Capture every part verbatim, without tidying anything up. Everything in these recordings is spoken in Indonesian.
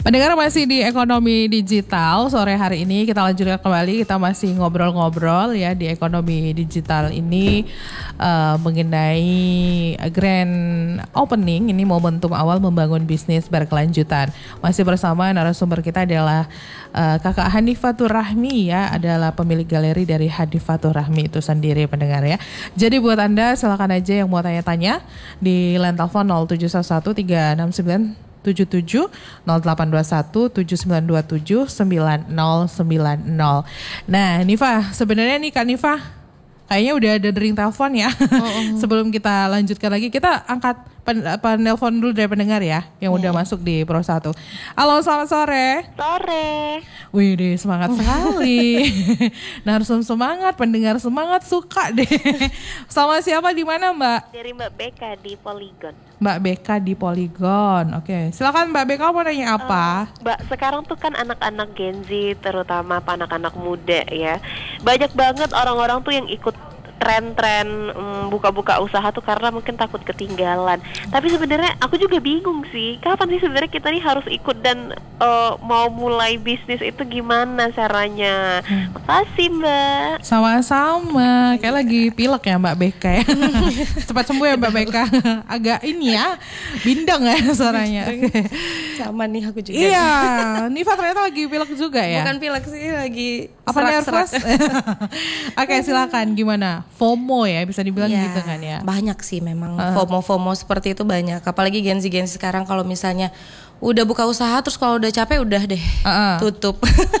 Pendengar masih di Ekonomi Digital. Sore hari ini kita lanjutkan kembali. Kita masih ngobrol-ngobrol ya di Ekonomi Digital ini uh, mengenai grand opening. Ini momentum awal membangun bisnis berkelanjutan. Masih bersama narasumber kita adalah uh, Kakak Hanifatur Rahmi ya, adalah pemilik galeri dari Hanifatur Rahmi itu sendiri, pendengar ya. Jadi buat Anda silakan aja yang mau tanya-tanya di line telepon nol tujuh satu tiga enam sembilan tujuh tujuh nol delapan dua satu tujuh sembilan dua tujuh sembilan nol sembilan nol. Nah, Nifa, sebenarnya nih Kak Nifa, kayaknya udah ada dering telepon ya. Oh, oh. Sebelum kita lanjutkan lagi, kita angkat pen, penelpon dulu dari pendengar ya, yang udah yeah. masuk di Pro satu. Halo, selamat sore. Sore. Wih deh, semangat sekali. Narsum semangat, pendengar semangat, suka deh. Sama siapa di mana Mbak? Dari Mbak Beka di Polygon. Mbak Beka di Polygon. Oke, silakan Mbak Beka, mau nanya apa? Uh, Mbak, sekarang tuh kan anak-anak Gen Z, terutama anak-anak muda ya, banyak banget orang-orang tuh yang ikut tren-tren um, buka-buka usaha tuh karena mungkin takut ketinggalan. Tapi sebenarnya aku juga bingung sih, kapan sih sebenarnya kita nih harus ikut dan uh, mau mulai bisnis itu gimana caranya? Hmm. Makasih Mbak. Sama-sama. Kayak lagi pilek ya Mbak Beka ya. Cepat sembuh ya Mbak Beka. Agak ini ya, bindeng ya suaranya. Sama nih aku juga. Iya, Nifa ternyata lagi pilek juga ya. Bukan pilek sih, lagi apa nervous? Oke, silakan gimana? FOMO ya, bisa dibilang ya, gitu kan ya. Banyak sih memang uh. FOMO-FOMO seperti itu banyak. Apalagi Gen Z-Gen Z sekarang kalau misalnya udah buka usaha terus kalau udah capek udah deh uh-uh. tutup.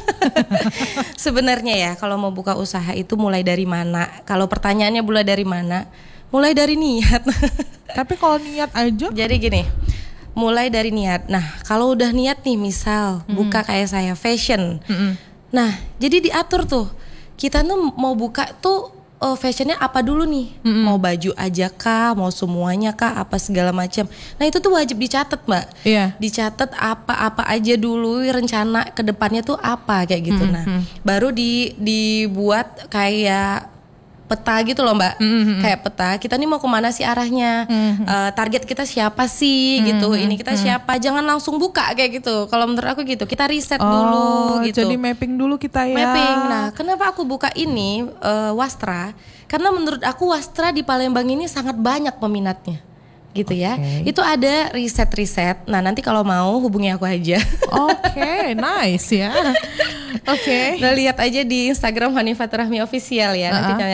Sebenarnya ya kalau mau buka usaha itu mulai dari mana? Kalau pertanyaannya mulai dari mana? Mulai dari niat. Tapi kalau niat aja? Jadi gini, mulai dari niat. Nah kalau udah niat nih misal mm-hmm. buka kayak saya fashion. Mm-hmm. Nah jadi diatur tuh, kita tuh mau buka tuh Oh, fashionnya apa dulu nih? Mm-hmm. Mau baju aja kah? Mau semuanya kah? Apa segala macam? Nah itu tuh wajib dicatat Mbak. Iya. Dicatat apa-apa aja dulu, rencana kedepannya tuh apa kayak gitu. Mm-hmm. Nah baru di dibuat kayak peta gitu loh Mbak. Mm-hmm. Kayak peta. Kita nih mau kemana sih arahnya? Mm-hmm. uh, Target kita siapa sih? Mm-hmm. Gitu. Ini kita mm-hmm. siapa? Jangan langsung buka kayak gitu. Kalau menurut aku gitu. Kita riset oh, dulu gitu. Jadi mapping dulu kita ya. Mapping. Nah kenapa aku buka ini uh, Wastra? Karena menurut aku Wastra di Palembang ini sangat banyak peminatnya. Gitu ya. Okay. Itu ada riset-riset. Nah nanti kalau mau hubungi aku aja. Oke, okay, nice ya. Oke. Okay. Nah lihat aja di Instagram Hanifatur Rahmi Official ya. Uh-uh. Nanti